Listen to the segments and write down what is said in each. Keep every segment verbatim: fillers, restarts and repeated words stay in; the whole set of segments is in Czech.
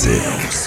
Music.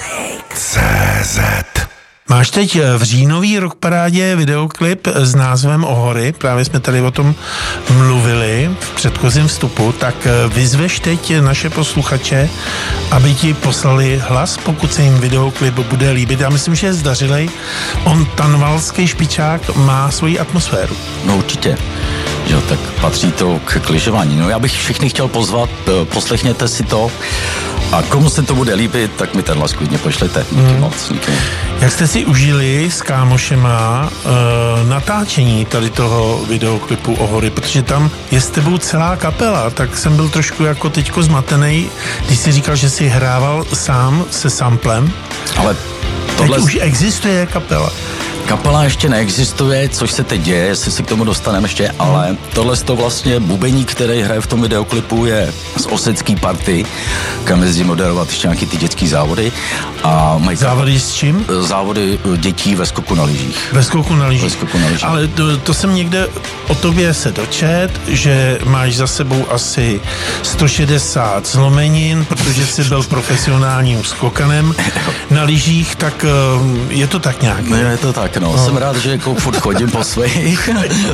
cé zet. Máš teď v říjnový rockparádě videoklip s názvem Ohory, právě jsme tady o tom mluvili v předchozím vstupu, tak vyzveš teď naše posluchače, aby ti poslali hlas, pokud se jim videoklip bude líbit. Já myslím, že je zdařilej. On, tanvalský špičák, má svoji atmosféru. No určitě. Jo, tak patří to k kližování. No já bych všechny chtěl pozvat, poslechněte si to a komu se to bude líbit, tak mi ten hlas klidně pošlete. Díky hmm. moc. Díky. Jak jste si užili s kámošema uh, natáčení tady toho videoklipu Ohory, protože tam je s tebou celá kapela, tak jsem byl trošku jako teďko zmatenej, když jsi říkal, že jsi hrával sám se samplem. Ale tohle... Teď už existuje kapela. Kapela ještě neexistuje, což se teď děje, jestli si k tomu dostaneme ještě, ale tohle to vlastně bubeník, který hraje v tom videoklipu, je z osecký party, kam jezdí moderovat ještě nějaký ty dětský závody. A mají závody s čím? Závody dětí ve skoku na lyžích. Ve skoku na lyžích. Ve skoku na lyžích. Ale to, to jsem někde o tobě se dočet, že máš za sebou asi sto šedesát zlomenin, protože jsi byl profesionálním skokanem na lyžích, tak je to tak nějak. No, je to tak, no. no. Jsem rád, že jako furt chodím po svých.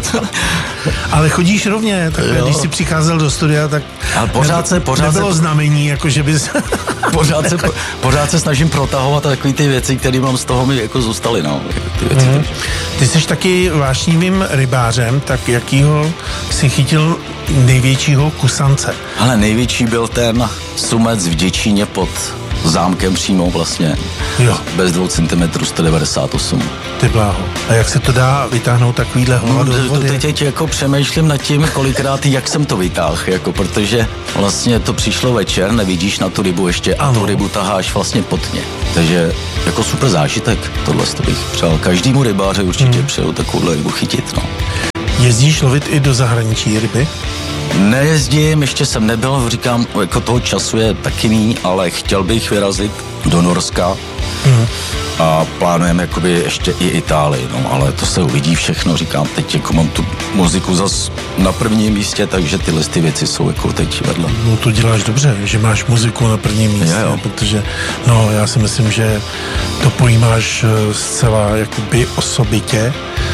Ale chodíš rovně, tak když jsi přicházel do studia, tak ale pořád se, pořád nebylo se, znamení, jako že bys... pořád, se, pořád se snažím protahovat takové ty věci, které mám z toho mi jako zůstaly, no. Ty, věci, mm. Ty jsi taky vášnivým rybářem, tak jakýho jsi chytil největšího kusance? Ale největší byl ten sumec v Děčíně pod zámkem přímo vlastně. Jo. Bez dvou centimetrů sto devadesát osm. Ty bláho. A jak se to dá vytáhnout takovýhle hlava do vody? To teď jako přemýšlím nad tím kolikrát, jak jsem to vytáhl, jako protože vlastně to přišlo večer, nevidíš na tu rybu ještě a ano. Tu rybu taháš vlastně pod ně. Takže jako super zážitek, tohle to bych přál. Každému rybáře určitě hmm. přeju takovouhle rybu chytit, no. Jezdíš lovit i do zahraničí ryby? Nejezdím, ještě jsem nebyl, říkám, jako toho času je taky míň, ale chtěl bych vyrazit do Norska mm. a plánujeme jakoby ještě i Itálii, no, ale to se uvidí všechno, říkám, teď jako mám tu muziku zas na prvním místě, takže tyhle ty věci jsou jako teď vedle. No to děláš dobře, že máš muziku na prvním místě, jo, jo. Protože, no já si myslím, že to pojímáš zcela jakoby osobitě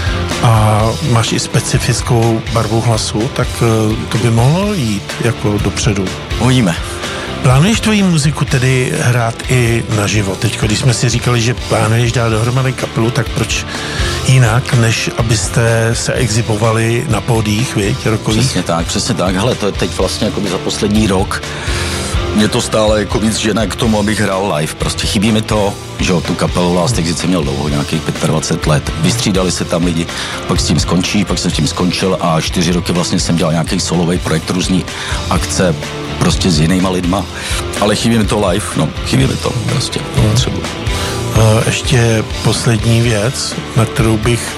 a máš i specifickou barvu hlasu, tak to by mohlo jít jako dopředu. Uvidíme. Plánuješ tvoji muziku tedy hrát i naživo? Teď, když jsme si říkali, že plánuješ dát dohromady kapelu, tak proč jinak, než abyste se exhibovali na pódiích, viď, rokových? Přesně tak, přesně tak. Hele, to je teď vlastně jako za poslední rok. Mě to stále jako víc žene k tomu, abych hrál live. Prostě chybí mi to, že tu kapelu Last Exit jsem měl dlouho, nějakých dvacet pět let. Vystřídali se tam lidi, pak s tím skončí, pak jsem s tím skončil a čtyři roky vlastně jsem dělal nějaký solový projekt, různý akce prostě s jinýma lidma. Ale chybí mi to live, no, chybí mi to prostě, to potřebuji. Ještě poslední věc, na kterou bych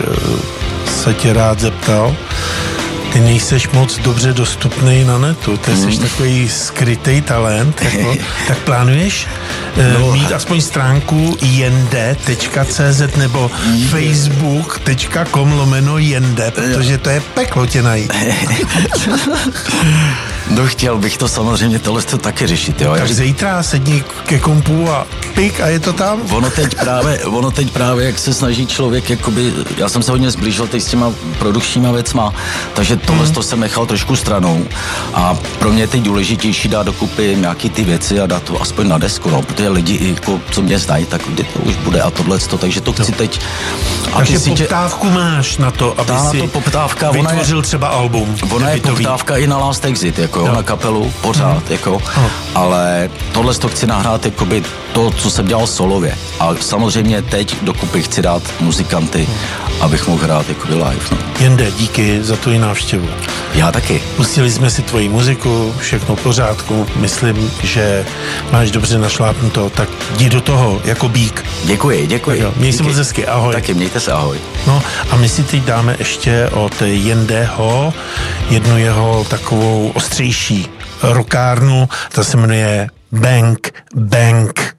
se tě rád zeptal. Ty nejseš moc dobře dostupný na netu, ty jsi mm. takový skrytý talent, jako, tak plánuješ no. mít aspoň stránku jende tečka cé zet nebo facebook tečka com lomeno jende, protože to je peklo tě najít. No chtěl bych to samozřejmě tohle to taky řešit, jo. Tak zítra sedni ke kompu a pik a je to tam? Ono teď právě, ono teď právě, jak se snaží člověk, jakoby, já jsem se hodně zblížil teď s těma produkčníma věcma, takže tohle hmm. to jsem nechal trošku stranou a pro mě je teď důležitější dát dokupy nějaký ty věci a dát to aspoň na desku, no, protože lidi, jako, co mě znají, tak kdy to už bude a tohleto, takže to chci teď. A takže poptávku tě... máš na to, aby ta, si to poptávka, vytvořil je, třeba album. Ona je poptávka i na Last Exit, jako jo. Na kapelu, pořád, mm. jako, oh. ale tohle to chci nahrát, jakoby to, co jsem dělal solově. A samozřejmě teď dokupy chci dát muzikanty, mm. abych mohl hrát jakoby live. No. Jende, díky za tvoji návštěvu. Já taky. Pustili jsme si tvoji muziku, všechno v pořádku, myslím, že máš dobře našlápnuto, tak jdi do toho, jako bík. Děkuji, děkuji. Jo, měj se moc hezky, ahoj. Taky, mějte se, ahoj. No a my si teď dáme ještě od Jendeho jednu jeho takovou ostřejší rockárnu, ta se jmenuje Bang Bang.